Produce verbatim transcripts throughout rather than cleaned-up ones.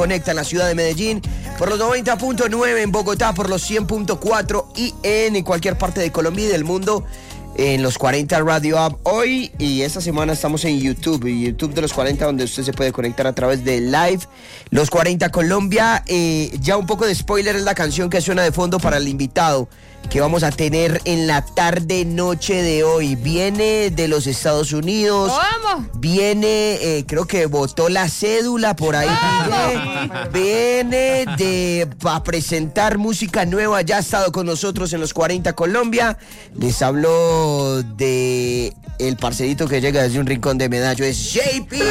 Conecta en la ciudad de Medellín por los noventa punto nueve, en Bogotá por los cien punto cuatro y en cualquier parte de Colombia y del mundo en los cuarenta Radio App. Hoy y esta semana estamos en YouTube, YouTube de los cuarenta, donde usted se puede conectar a través de Live Los cuarenta Colombia. Eh, ya un poco de spoiler es la canción que suena de fondo para el invitado que vamos a tener en la tarde noche de hoy. Viene de los Estados Unidos. ¿Cómo? Viene, eh, creo que botó la cédula por ahí. Viene de a presentar música nueva. Ya ha estado con nosotros en los cuarenta Colombia. Les habló de el parcerito que llega desde un rincón de Medallo. Es J P.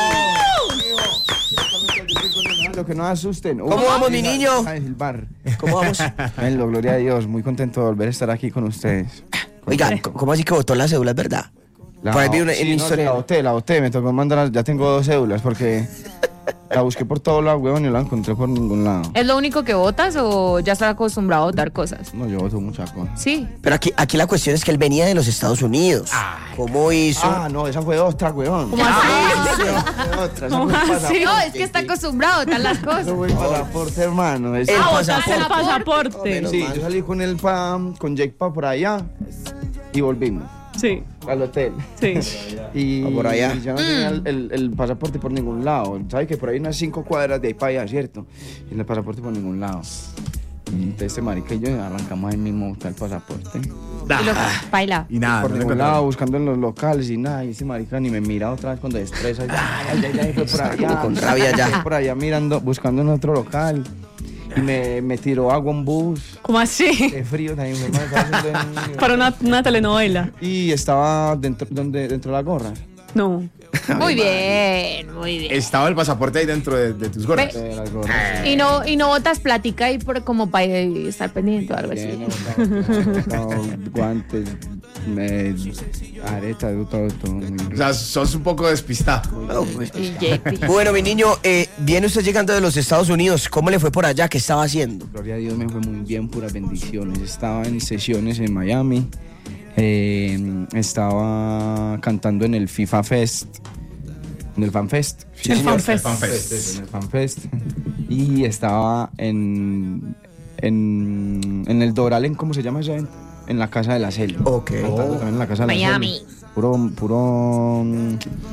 Que no asusten. ¿Cómo vamos, mi niño? El bar. ¿Cómo vamos? Hello, gloria a Dios, muy contento de volver a estar aquí con ustedes. Oigan, ¿cómo así que botó la cédula? ¿Es verdad? La, por ahí vi una, sí, en no, historia. la boté, la boté, me tocó mandar, ya tengo dos cédulas porque la busqué por todos lados, huevón, y no la encontré por ningún lado. ¿Es lo único que votas o ya estás acostumbrado a votar cosas? No, yo voto muchas cosas. Sí. Pero aquí, aquí la cuestión es que él venía de los Estados Unidos. ¿Cómo hizo? Ah, no, esa fue otra, huevón. ¿Cómo así? Ah, esa fue otra, esa ¿Cómo fue el así? pasaporte. No, es que está acostumbrado a votar las cosas. Eso fue el pasaporte, hermano. Es- El Ah, pasaporte. votaste el pasaporte. Sí, yo salí con él pa, con Jake pa por allá y volvimos Sí, al hotel. sí. Y, Ah, por allá. y yo no tenía el, el- el pasaporte por ningún lado. ¿Sabes que por ahí unas cinco cuadras de ahí para allá, cierto? Y el pasaporte por ningún lado. Y entonces este marica y yo arrancamos ahí mismo a buscar el pasaporte. Y lo baila. Y nada, por no le ningún encontraron. lado, buscando en los locales y nada. Y ese marica ni me mira otra vez cuando estresa. Y, ay, ay, ay, fue por allá. Con rabia ya. Fue por allá mirando, buscando en otro local. Y me, me tiró agua en bus. ¿Cómo así? De frío también. Me estaba haciendo en- Para una, una telenovela. Y estaba dentro, donde, dentro de la gorra. No. Muy bien, muy bien. Estaba el pasaporte ahí dentro de, de tus gorras. De las gorras. Y no, y no botas plática ahí por como para estar pendiente o algo así. Bien, he botado guantes, me, aretas, todo, todo. O sea, sos un poco despistado. Oh, pues. Y J P. Bueno, mi niño, eh, viene usted llegando de los Estados Unidos. ¿Cómo le fue por allá? ¿Qué estaba haciendo? Gloria a Dios, me fue muy bien, puras bendiciones. Estaba en sesiones en Miami, eh, estaba cantando en el FIFA Fest, en el Fan Fest. El señor. FanFest. FanFest. En el Fan Fest. Y estaba en, en, en el Doral, en, ¿cómo se llama eso? En, en la Casa de la Selva. Ok. Cantando también en la Casa de la Miami. Selva. Puro, puro mm,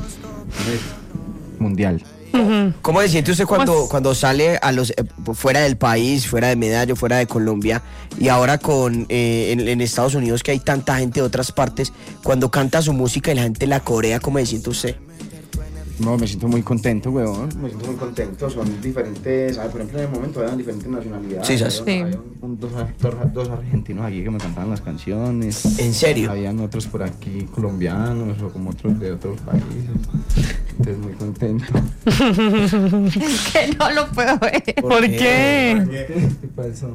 mundial. ¿Cómo se siente usted cuando, Pues- cuando sale a los eh, fuera del país, fuera de Medallo, fuera de Colombia y ahora con eh, en, en Estados Unidos que hay tanta gente de otras partes, cuando canta su música y la gente la corea, ¿cómo se siente usted? No, me siento muy contento, weón. Me siento muy contento. Son diferentes, ¿sabes? Por ejemplo, en el momento eran diferentes nacionalidades. Sí, ¿sabes? Había- había un- dos, dos- dos argentinos aquí que me cantaban las canciones. ¿En serio? Habían otros por aquí colombianos o como otros de otros países. Entonces, muy contento. Es que no lo puedo ver. ¿Por qué? ¿Qué pasó?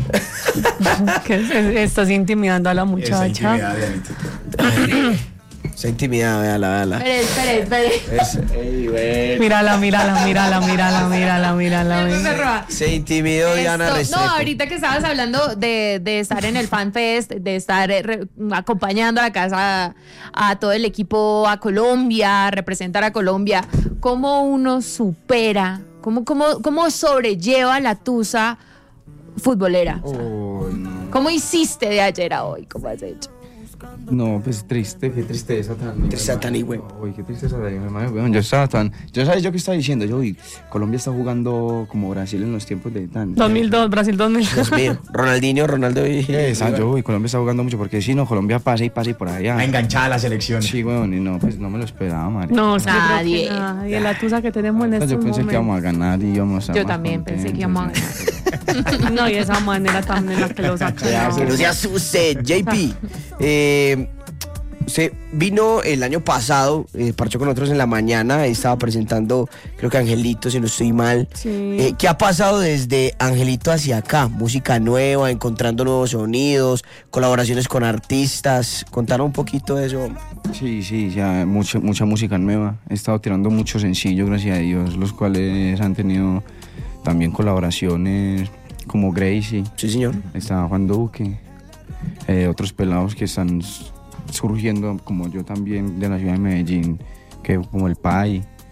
Que es- estás intimidando a la Esa muchacha. intimidad de Anita. Esa intimidad, véala, véala. Espere, espere, espere. Es, ey, güey. Mírala, mírala, mírala, mírala, mírala, mírala. Me mírala. roba. Se intimidó Diana Esto- Restrepo. no, ahorita que estabas hablando de, de estar en el FanFest, de estar eh, re- acompañando a la casa a, a todo el equipo a Colombia, representar a Colombia, ¿cómo uno supera, cómo, cómo, cómo sobrelleva la tusa futbolera? Oh, no. ¿Cómo hiciste de ayer a hoy? ¿Cómo has hecho? No, pues triste, qué tristeza tan. Tristeza tan hijo. Uy, qué tristeza tan, hermano, weón. Yo estaba tan. Yo sabes yo qué estaba diciendo. Yo, uy, Colombia está jugando como Brasil en los tiempos de tan. dos mil dos, Brasil dos mil Dios dos. mío, Ronaldinho, Ronaldo y... Esa, yo, uy, Colombia está jugando mucho porque si no, Colombia pasa y pasa y por allá. A enganchar a la selección. Sí, weón, y no, pues no me lo esperaba, María. No, es que yo creo Nadie. que nadie. La tusa que tenemos en Yo estos pensé que íbamos momentos. a ganar y íbamos a. Yo más también pensé que íbamos a contentos. No, y esa manera también en la que lo Que sacaron. no se asuste, J P. Eh, usted vino el año pasado, eh, parchó con nosotros en la mañana, estaba presentando, creo que Angelito, si no estoy mal. Sí. Eh, ¿Qué ha pasado desde Angelito hacia acá? Música nueva, encontrando nuevos sonidos, colaboraciones con artistas. Contaron un poquito de eso. Sí, sí, ya mucha, mucha música nueva. He estado tirando muchos sencillos, gracias a Dios, los cuales han tenido también colaboraciones como Gracie. Sí, señor. Está Juan Duque, eh, otros pelados que están surgiendo, como yo también, de la ciudad de Medellín, que como el Pai.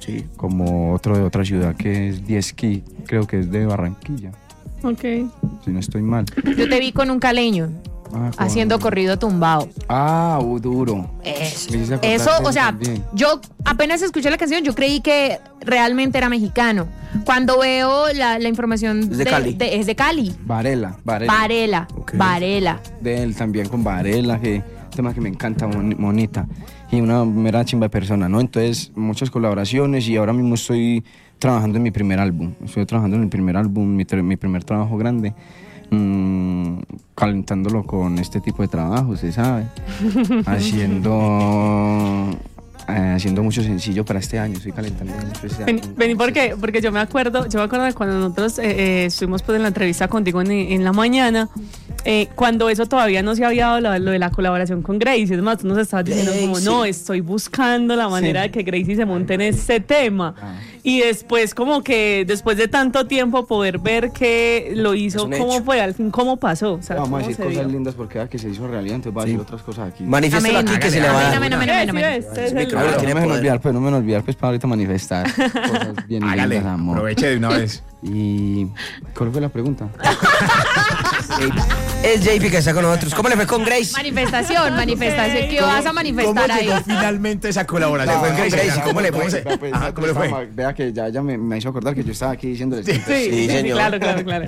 Sí. como otro de otra ciudad que es Diezquí, creo que es de Barranquilla, Ok. si no estoy mal. Yo te vi con un caleño Ah, con- haciendo corrido tumbado. Ah, uh, duro. Eso, Me hiciste acordar eso, de o sea, también. yo apenas escuché la canción, yo creí que realmente era mexicano. Cuando veo la, la información Es de Cali. es de Cali. Varela, Varela. Varela, Ok. Varela. De él también con Varela, que tema que me encanta, mon- monita. Y una mera chimba de persona, ¿no? Entonces, muchas colaboraciones y ahora mismo estoy trabajando en mi primer álbum. Estoy trabajando en el primer álbum, mi, tra- mi primer trabajo grande. mm, calentándolo con este tipo de trabajo, se sabe. haciendo... eh, haciendo mucho sencillo para este año, estoy calentando mucho este Vení, año. vení, porque, porque yo me acuerdo, yo me acuerdo de cuando nosotros eh, eh, estuvimos pues en la entrevista contigo en, en la mañana, eh, cuando eso todavía no se había dado lo, lo de la colaboración con Gracie. Es más, tú nos estabas diciendo como, Gracie. no, estoy buscando la manera Sí. de que Gracie se monte en este tema. Ah. Y después como que, después de tanto tiempo, poder ver que lo Es hizo, un cómo hecho. fue, al fin, cómo pasó. O sea, Vamos a cómo decir se cosas dio. lindas porque vea que se hizo realidad, entonces voy a decir otras cosas aquí. Manifiéstalo Amén. aquí que se le va a dar. Amén, amén, amén, amén, amén. Sí, ese es el- Claro, no tiene me dejen poder. olvidar, pues no me dejen olvidar, pues para ahorita manifestar cosas bien Hágale, lindas, amor. aproveche de una vez. Y ¿cuál fue la pregunta? Es J P que está con nosotros. ¿Cómo le fue con Grace? Manifestación, manifestación. ¿Qué vas a ¿Cómo manifestar ahí? llegó finalmente esa colaboración con Gracie? Gracie, ¿cómo le fue? se- Pues, Ajá, ¿cómo le fue? Vea que ya, ya me, me hizo acordar que yo estaba aquí diciéndole Sí, sí, sí, señor. claro, claro, claro.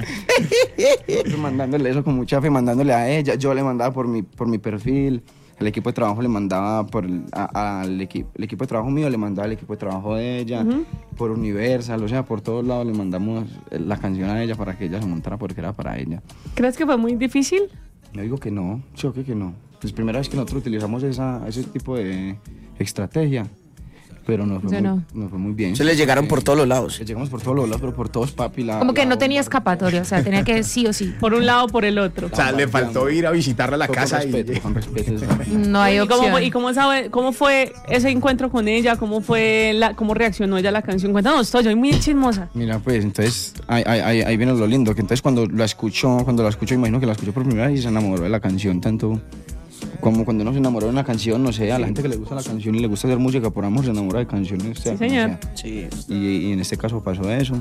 mandándole eso con mucha fe, mandándole a ella. Yo le mandaba por mi, por mi perfil. El equipo de trabajo le mandaba por el, a- al equipo, el equipo de trabajo mío le mandaba al equipo de trabajo de ella, por Universal, o sea, por todos lados le mandamos la canción a ella para que ella se montara porque era para ella. ¿Crees que fue muy difícil? Yo digo que no, yo creo que no. Es primera vez que nosotros utilizamos esa, ese tipo de estrategia, pero nos fue, Yo muy, no. nos fue muy bien. Se les llegaron por Eh, todos los lados. Le llegamos por todos los lados, pero por todos, papi. La, Como que la no tenía bomba. escapatoria, o sea, tenía que sí o sí. Por un lado o por el otro. O sea, le faltó ir a visitarla a la Con casa respeto, y... con respeto. No hay ¿Y cómo, fue, y opción. cómo sabe, cómo fue ese encuentro con ella? ¿Cómo fue la, cómo reaccionó ella a la canción? Cuéntanos todo, yo soy muy chismosa. Mira, pues, entonces, ahí, ahí, ahí- ahí viene lo lindo, que entonces cuando la escuchó, cuando la escuchó, imagino que la escuchó por primera vez y se enamoró de la canción, tanto como cuando uno se enamoró de una canción, no sé, a la gente que le gusta la canción y le gusta hacer música por amor, se enamora de canciones. sea Sí, como señor. sea. Sí. Y, y en este caso pasó eso.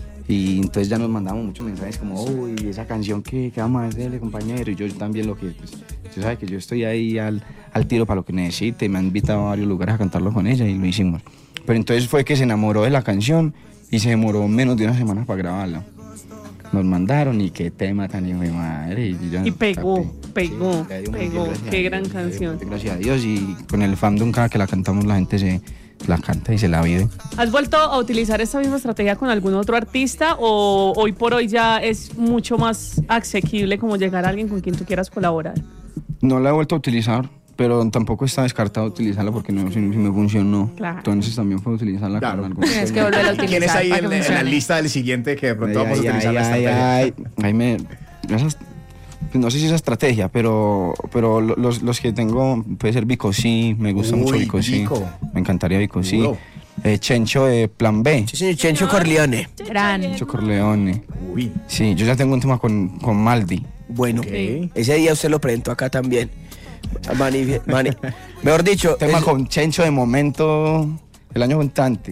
Y entonces ya nos mandamos muchos mensajes como, uy, esa canción que, que vamos a hacerle, compañero. Y yo también lo que, pues, usted sabe que yo estoy ahí al, al tiro para lo que necesite. Y me han invitado a varios lugares a cantarlo con ella y lo hicimos. Pero entonces fue que se enamoró de la canción y se demoró menos de una semana para grabarla. Nos mandaron y qué tema tan hijo de madre. Y, yo, Y pegó, papi, pegó, le dio muy bien, pegó. gracias a Qué Dios, gran le dio canción. muy bien, Gracias a Dios. Y con el fandom cada que la cantamos la gente se la canta y se la vive. ¿Has vuelto a utilizar esta misma estrategia con algún otro artista o hoy por hoy ya es mucho más asequible como llegar a alguien con quien tú quieras colaborar? No la he vuelto a utilizar, pero tampoco está descartado utilizarla porque no, si, si me funcionó. Claro. Entonces también puedo utilizarla Claro. con algún. Tienes que volver a utilizar. ¿Quién es ahí para en, que en la funcione. lista del siguiente que de pronto vamos a Ay, utilizar ay, la ay, estrategia? ay, ay, me- esas- pues no sé si esa estrategia, pero, pero lo- los, los que tengo, puede ser Vico sí, me gusta Uy, mucho Vico sí. Vico. Me encantaría Vico sí. Duro. Eh, Chencho de Plan B, Sí, señor Chencho Corleone. Gran. Chencho Corleone. Uy, Sí, yo ya tengo un tema con, con Maldi. Bueno, ok. ese día usted lo presentó acá también. Mani- mani- Mejor dicho, Tema es- con Chencho de momento, el año contante.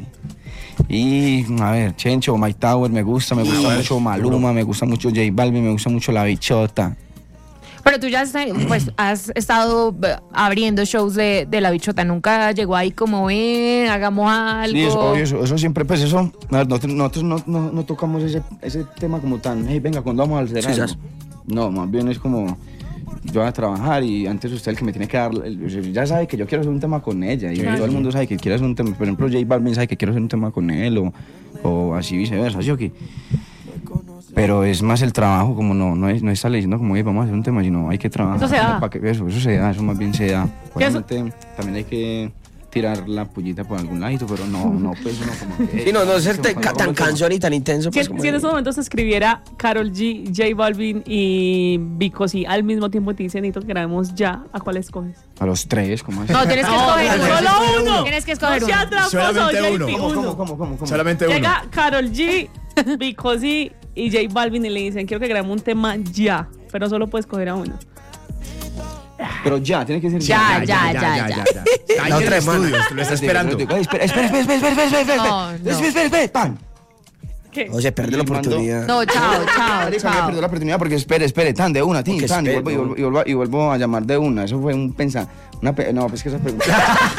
Y a ver, Chencho, Mike Tower, me gusta, me gusta ver, mucho Maluma, me gusta mucho J Balvin, me gusta mucho La Bichota. Pero tú ya has, pues, has estado eh, abriendo shows de, de La Bichota. Nunca llegó ahí como, ven, hagamos algo. Sí, eso, obvio, eso, eso siempre, pues eso, a ver, nosotros, nosotros no, no, no tocamos ese, ese tema como tan, hey, venga, cuando vamos a hacer Sí, algo? sas. No, más bien es como, yo voy a trabajar y antes usted el que me tiene que dar, el- ya sabe que yo quiero hacer un tema con ella y todo el mundo sabe que quiere hacer un tema, por ejemplo, J Balvin sabe que quiero hacer un tema con él o, o así viceversa, ¿sí o qué? Pero es más el trabajo, como no, no, es, no está leyendo como, "Hey, vamos a hacer un tema", sino hay que trabajar. Eso se da. para que- eso, eso se da, eso más bien se da. ¿Qué es- Obviamente también hay que tirar la pullita por algún ladito, pero no, no, pues uno como que... Sí, no, no ser "Hey, te- vamos a hacer tan un tema". cansón y tan intenso. Si, Pues, en- como si en de- estos momentos se escribiera Karol G, J Balvin y Vico sí al mismo tiempo te dicen, necesito que grabemos ya, ¿a cuál escoges? A los tres, ¿cómo así? No, tienes que No, escoger no, uno. solo uno. Tienes que escoger No sea uno. tramposo, Solamente J P, uno. ¿Cómo, uno. cómo, cómo, cómo, cómo? Solamente uno. Llega Karol G, Vico sí y J Balvin y le dicen, quiero que grabemos un tema ya, pero solo puedes coger a uno. Pero ya, tiene que ser Ya, ya, ya, ya. Está ahí La en otra el semana. estudio, lo está esperando. Espera, espera, espera, espera, espera, espera, espera, espera, No, espera, no. espera, espera, espera, pan. ¿Qué? O sea, perdió la Y mandó- oportunidad. No, chao, chao, Marica, me chao. perdió la oportunidad porque espere, espere, tan de una, tin, Porque tan, y espere, vuelvo, y, ¿no? vuelvo, y, vuelvo, y vuelvo a llamar de una. Eso fue un pensar. Una pe- no, pues que esa pregunta.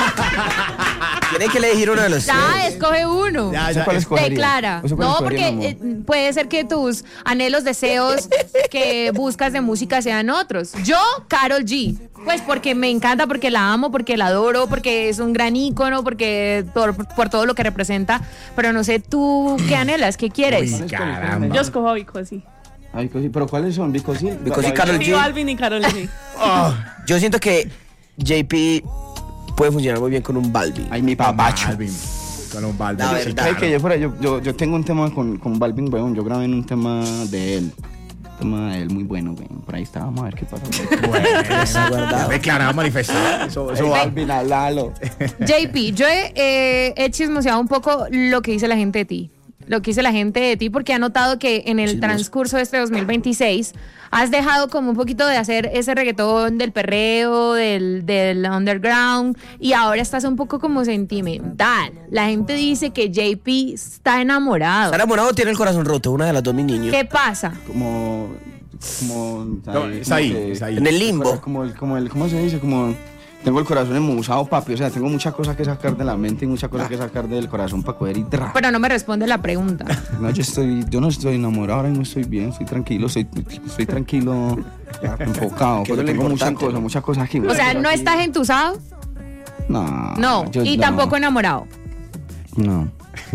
Tienen que elegir uno de los Ya, tres. escoge uno. Ya, ¿Eso ya, cuál es- escogería? Declara. ¿Eso cuál No, escogería, porque mi amor? eh, puede ser que tus anhelos, deseos que buscas de música sean otros. Yo, Karol G. Pues porque me encanta, porque la amo, porque la adoro, porque es un gran ícono, porque por, por todo lo que representa. Pero no sé tú qué anhelas, qué quieres. Uy, caramba. Yo escojo a Vico, sí. Ay, cosi- ¿pero cuáles son? ¿Vicosil? Vicosil, Karol Sí, G. Balvin y Karol G. Yo siento que J P puede funcionar muy bien con un Balvin. Ay, mi papacho. Balvin. Con un Balvin. La sí, verdad. ¿Sabes claro. que yo, fuera, yo, yo, yo tengo un tema con, con Balvin, weón. Yo grabé en un tema de él. Un tema de él muy bueno, weón. Por ahí está, vamos a ver qué pasa. Bueno, guardado. ya declarado, manifestado. Eso, eso va. Balvin, hablalo. J P, yo he, eh, he chismoseado un poco lo que dice la gente de ti. Lo que dice la gente de ti, porque ha notado que en el Chismoso. transcurso de este dos mil veintiséis has dejado como un poquito de hacer ese reggaetón del perreo, del, del underground, y ahora estás un poco como sentimental. La gente dice que J P está enamorado. Está enamorado o tiene el corazón roto, una de las dos, mi niño. ¿Qué pasa? Como... Como... No, es ahí, es ahí. En el limbo. Como el, como el... ¿Cómo se dice? Como... Tengo el corazón enmusado, papi. O sea, tengo muchas cosas que sacar de la mente y muchas cosas que sacar del corazón para coger y... tra. Pero no me responde la pregunta. No, yo estoy... Yo no estoy enamorado, ahora mismo estoy bien, estoy tranquilo, estoy, estoy tranquilo, enfocado. Que es Pero lo tengo muchas importante, cosas, ¿no? muchas cosas aquí. O sea, ¿no estás entusado? No. No. yo Y no. tampoco enamorado. No.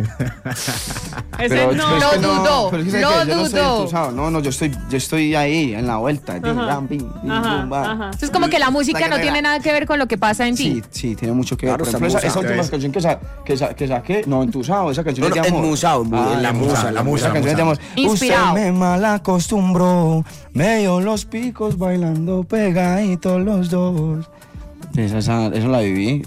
Ese Pero, no. pero es Lo que no, dudó, pero es que lo ¿sabes qué? Yo no estoy dudó. entusado. No, no, yo estoy, yo estoy ahí, en la vuelta. Bim, Ajá. bam, bim, bim, Ajá, bum, bam. ajá. Eso es como que la música no tiene nada que ver con lo que pasa en ti. Sí, sí, tiene mucho que ver. Claro, Por ejemplo, esa, está esa última musado. canción que, sa- que, sa- que saqué, no, entusado, esa canción No, es no, de amor. enmusado, mu- en la musa, la musa, Esa canción es de amor. Inspirado. Usted me mal acostumbró, me dio los picos bailando pegaditos los dos. Esa, esa, esa la viví.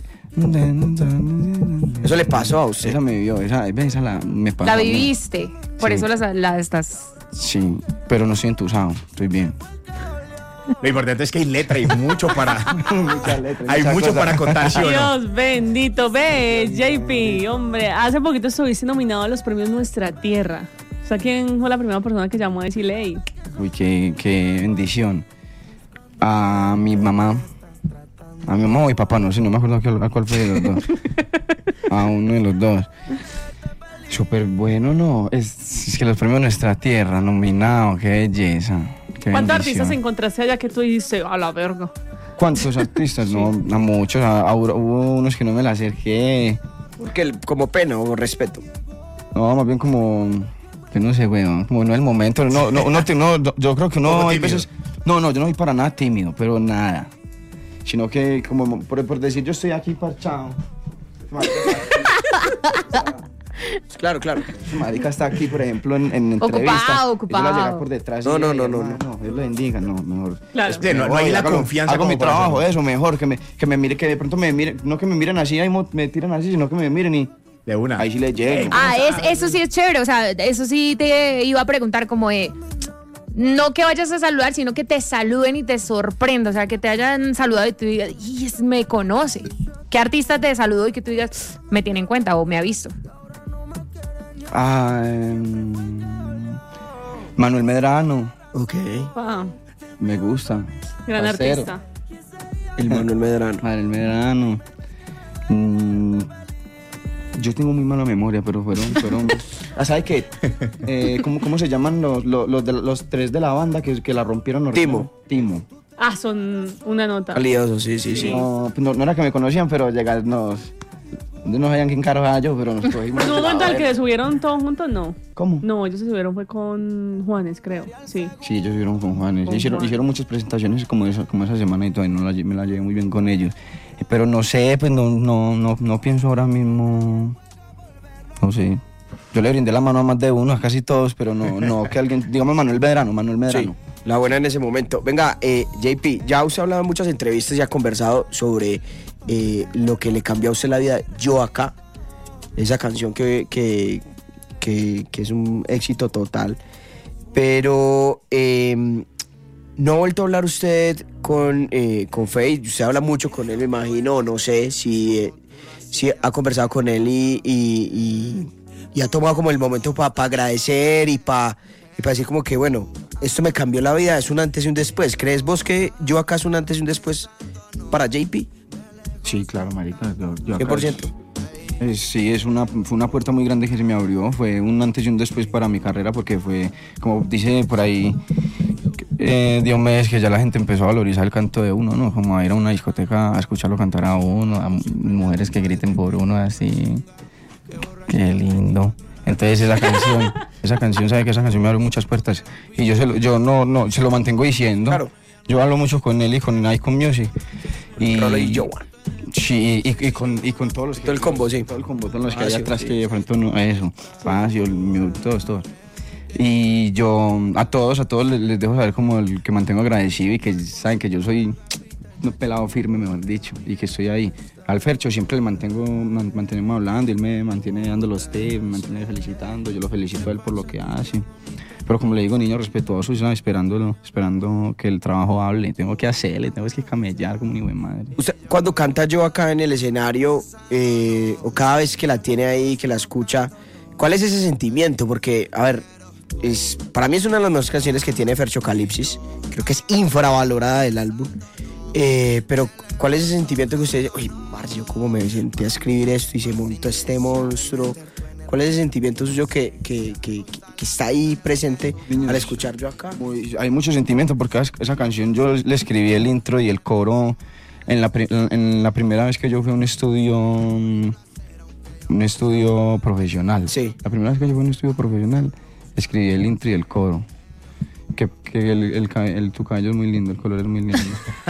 Eso le pasó a usted. Esa me vivió, esa, esa la, me pasó. La a mí. viviste. Por Sí. eso la, la estás. Sí, pero no estoy entusado, estoy bien. Lo importante es que hay letra y mucho para. Muchas letras, Hay muchas mucho cosas. para contar, ¿sí o no? Dios bendito, ve, J P, hombre, hace poquito estuviste nominado a los premios Nuestra Tierra. O sea, ¿quién fue la primera persona que llamó a decirle, hey? Uy, qué, qué bendición. A mi mamá. A mi mamá o mi papá, no sé, no me acuerdo a cuál, a cuál fue de los dos. A uno de los dos. Súper bueno, ¿no? Es, es que los premios Nuestra Tierra, nominado, qué belleza. Qué ¿Cuántos bendición. artistas encontraste allá que tú dices, a la verga? ¿Cuántos artistas? No, a muchos. A- a- hubo unos que no me la acerqué. Porque el- como pena o respeto. No, más bien como... Que no sé, weón. Como no es el momento. No, no, uno te- no, no, yo creo que Un no poco hay tímido. veces... No, no, yo no soy para nada tímido, pero nada. Sino que, como por, por decir, yo estoy aquí parchado. Claro, claro. Marica está aquí, por ejemplo, en, en Ocupado, entrevista. ocupado. Yo la llegar por detrás. No, y, no, "Ey, no, no, hermano, Dios lo bendiga, no, mejor. Claro. Es que no, no hay Oye, la hágalo, confianza. Hago como mi para trabajo, hacerlo. eso, mejor. Que me, que me mire, que de pronto me miren, no que me miren así, ahí mo- me tiran así, sino que me miren y De una. ahí sí le llego. Ah, es, eso sí es chévere. O sea, eso sí te iba a preguntar como de. No que vayas a saludar, sino que te saluden y te sorprenda. O sea, que te hayan saludado y tú digas, "Y es- me conoce". ¿Qué artista te saludó y que tú digas, me tiene en cuenta o me ha visto? Ah, em, Manuel Medrano, Ok. Ah, me gusta. gran Parcero. artista. El Manuel Medrano. Manuel Medrano. Mm, yo tengo muy mala memoria, pero fueron, fueron. Ah, ¿sabes qué? Eh, ¿cómo, ¿Cómo se llaman los, los, los, de- los tres de la banda que, que la rompieron? Timo. Timo. Ah, son una nota. Valioso, sí, sí, sí. No, no, no era que me conocían, pero llegar nos. No sabían quién carajo era yo, pero nos cogimos. ¿No de la cuenta el verga. que subieron todos juntos? No. ¿Cómo? No, ellos se subieron fue con Juanes, creo. Sí. Sí, ellos vieron con Juanes. Con hicieron, Juan. hicieron muchas presentaciones como esa, como esa semana y todavía no la, lle- me la llevé muy bien con ellos. Eh, Pero no sé, pues no, no, no, no pienso ahora mismo. No sé. Yo le brindé la mano a más de uno, a casi todos, pero no, no que alguien. Digamos Manuel Medrano, Manuel Sí, Medrano. la buena en ese momento. Venga, eh, J P, ya usted ha hablado en muchas entrevistas y ha conversado sobre eh, lo que le cambió a usted la vida. Yo acá, esa canción que, que, que, que es un éxito total. Pero eh, ¿No ha vuelto a hablar usted con, eh, con Faye? Usted habla mucho con él, me imagino, no sé si, eh, si ha conversado con él y, y, y, y ha tomado como el momento para pa agradecer y para y pa decir como que, bueno, esto me cambió la vida, es un antes y un después. ¿Crees vos que yo acá es un antes y un después para J P? Sí, claro, marica. Yo, yo ¿Qué por ciento? Es, sí, es una, fue una puerta muy grande que se me abrió, fue un antes y un después para mi carrera porque fue, como dice por ahí eh, Diomedes, que ya la gente empezó a valorizar el canto de uno, ¿no? Como a ir a una discoteca a escucharlo cantar a uno, a mujeres que griten por uno así, qué lindo. Entonces esa canción, esa canción, sabe que esa canción me abrió muchas puertas y yo, se lo, yo no, no, se lo mantengo diciendo. Claro. Yo hablo mucho con él y con Icon Music. Y, Rolo y Joan. Sí, y, y, con, y con todos los que... Todo el combo, sí. Todo el combo, todos los que hay Facio, atrás sí. que de pronto no... Eso, Facio, Mute, todos, todos. Y yo a todos, a todos les, les dejo saber como el que mantengo agradecido y que saben que yo soy un pelado firme, mejor dicho, y que estoy ahí. Al Fercho siempre le mantengo, man, mantenemos hablando, él me mantiene dando los tips, me mantiene felicitando, yo lo felicito a él por lo que hace. Pero como le digo, niño respetuoso, ¿sabes? Esperándolo, esperando que el trabajo hable. Tengo que hacerle, tengo que camellar como ni buen madre. Usted, cuando canta yo acá en el escenario, eh, o cada vez que la tiene ahí, que la escucha, ¿cuál es ese sentimiento? Porque, a ver, es, para mí es una de las mejores canciones que tiene Ferchocalipsis. Creo que es infravalorada del álbum. Eh, pero, ¿cuál es ese sentimiento que usted dice? Uy, parce, yo cómo me senté a escribir esto y se montó este monstruo. ¿Cuál es el sentimiento suyo que, que, que, que está ahí presente Niños, al escuchar yo acá? Muy, hay mucho sentimiento porque esa canción yo le escribí el intro y el coro en la, en la primera vez que yo fui a un estudio, un estudio profesional. Sí. La primera vez que yo fui a un estudio profesional escribí el intro y el coro. Que, que el, el, el, el, tu cabello es muy lindo, el color es muy lindo.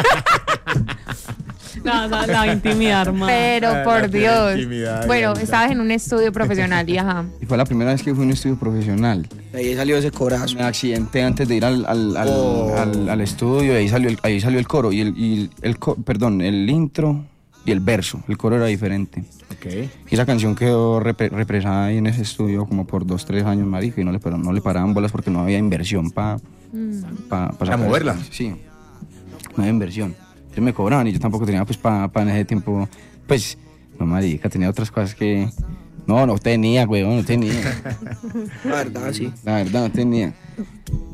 No, la, la intimidad, hermano. Pero Ah, por la Dios. intimidad, Bueno, ya, estabas en un estudio profesional y ajá. Y fue la primera vez que fui a un estudio profesional. Ahí salió ese corazón. Me accidenté antes de ir al, al, al, Oh. al, al estudio y ahí salió el, ahí salió el coro y el, y el co- perdón, el intro y el verso. El coro era diferente. Ok. Y esa canción quedó repre- represada ahí en ese estudio como por dos, tres años, marico, y no le, pero no le paraban bolas porque no había inversión para pa, pa ¿Para moverla? Sí, no había inversión. Ellos me cobraban y yo tampoco tenía pues para pa en ese tiempo, pues, no marica, tenía otras cosas que... No, no tenía, güey, no tenía. La verdad, sí. La verdad, no tenía.